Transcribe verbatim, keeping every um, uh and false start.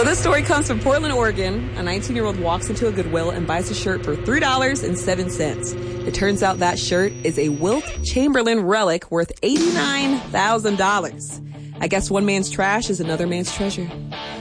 So this story comes from Portland, Oregon. A nineteen-year-old walks into a Goodwill and buys a shirt for three dollars and seven cents. It turns out that shirt is a Wilt Chamberlain relic worth eighty-nine thousand dollars. I guess one man's trash is another man's treasure.